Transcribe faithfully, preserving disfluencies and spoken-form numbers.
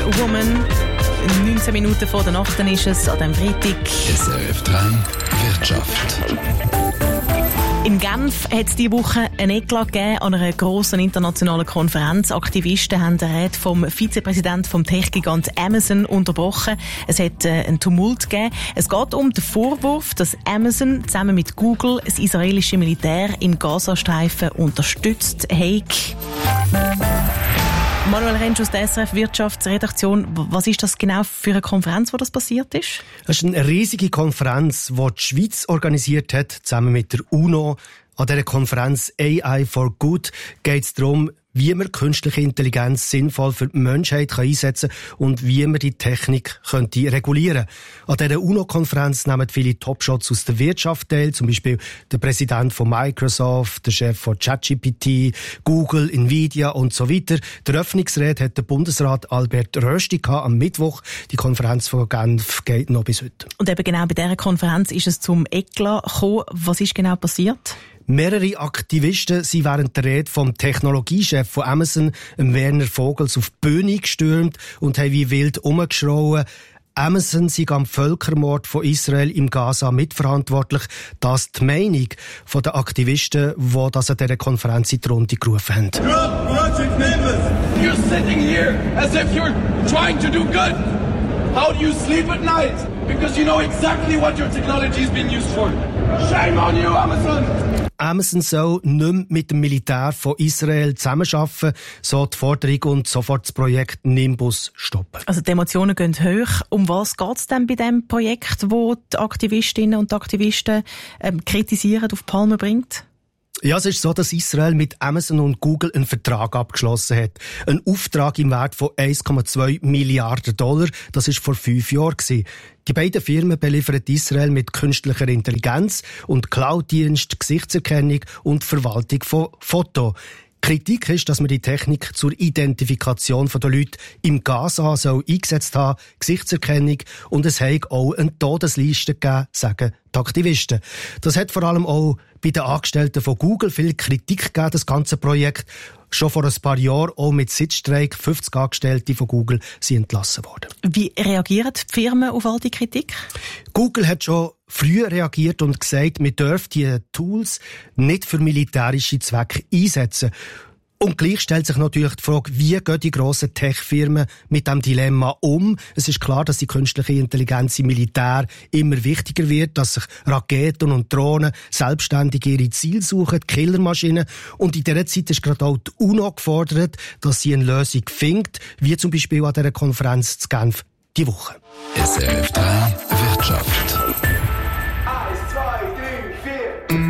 Woman. neunzehn Minuten vor der Nacht ist es an diesem Freitag. S R F drei Wirtschaft. In Genf hat es diese Woche ein Eklat gegeben an einer grossen internationalen Konferenz. Aktivisten haben den Rat vom Vizepräsidenten vom Tech-Gigant Amazon unterbrochen. Es hat äh, einen Tumult gegeben. Es geht um den Vorwurf, dass Amazon zusammen mit Google das israelische Militär im Gazastreifen unterstützt hat. Manuel Rentsch aus der S R F Wirtschaftsredaktion. Was ist das genau für eine Konferenz, wo das passiert ist? Es ist eine riesige Konferenz, die die Schweiz organisiert hat, zusammen mit der UNO. An dieser Konferenz A I for Good geht es darum, wie man künstliche Intelligenz sinnvoll für die Menschheit einsetzen kann und wie man die Technik könnte regulieren. An dieser UNO-Konferenz nehmen viele Topshots aus der Wirtschaft teil, zum Beispiel der Präsident von Microsoft, der Chef von ChatGPT, Google, Nvidia und so weiter. Der Eröffnungsrede hat der Bundesrat Albert Rösti am Mittwoch. Die Konferenz von Genf geht noch bis heute. Und eben genau bei dieser Konferenz ist es zum Eklat gekommen. Was ist genau passiert? Mehrere Aktivisten sind während der Rede vom Technologiechef von Amazon, Werner Vogels, auf die Bühne gestürmt und haben wie wild umgeschrien. Amazon sei am Völkermord von Israel im Gaza mitverantwortlich. Das ist die Meinung der Aktivisten, die das an dieser Konferenz in die Runde gerufen haben. You're sitting here as if you're trying to do good. How do you sleep at night? Because you know exactly what your technology is being used for. Shame on you, Amazon! Amazon soll nicht mehr mit dem Militär von Israel zusammenarbeiten, so die Forderung, und sofort das Projekt Nimbus stoppen. Also die Emotionen gehen hoch. Um was geht es denn bei diesem Projekt, wo die Aktivistinnen und Aktivisten ähm, kritisieren, auf die Palme bringt? Ja, es ist so, dass Israel mit Amazon und Google einen Vertrag abgeschlossen hat. Ein Auftrag im Wert von eins Komma zwei Milliarden Dollar. Das war vor fünf Jahren. Die beiden Firmen beliefern Israel mit künstlicher Intelligenz und Cloud-Dienst, Gesichtserkennung und Verwaltung von Fotos. Kritik ist, dass man die Technik zur Identifikation der Leute im Gaza soll eingesetzt haben, Gesichtserkennung, und es hat auch eine Todesliste gegeben, sagen die Aktivisten. Das hat vor allem auch bei den Angestellten von Google viel Kritik gegeben, das ganze Projekt. Schon vor ein paar Jahren, auch mit Sitzstreik, fünfzig Angestellte von Google sind entlassen worden. Wie reagieren die Firmen auf all die Kritik? Google hat schon früh reagiert und gesagt, wir dürfen die Tools nicht für militärische Zwecke einsetzen. Und gleich stellt sich natürlich die Frage, wie gehen die grossen Tech-Firmen mit diesem Dilemma um? Es ist klar, dass die künstliche Intelligenz im Militär immer wichtiger wird, dass sich Raketen und Drohnen selbstständig ihre Ziele suchen, die Killermaschinen. Und in dieser Zeit ist gerade auch die UNO gefordert, dass sie eine Lösung findet, wie zum Beispiel an dieser Konferenz zu Genf die Woche. S R F drei Wirtschaft. Eins, zwei, drei, vier.